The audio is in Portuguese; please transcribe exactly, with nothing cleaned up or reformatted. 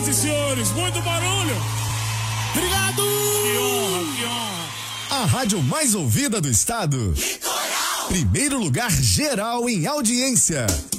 Senhoras e senhores, muito barulho. Obrigado! Que honra, que honra. A rádio mais ouvida do estado. Litoral. Primeiro lugar geral em audiência.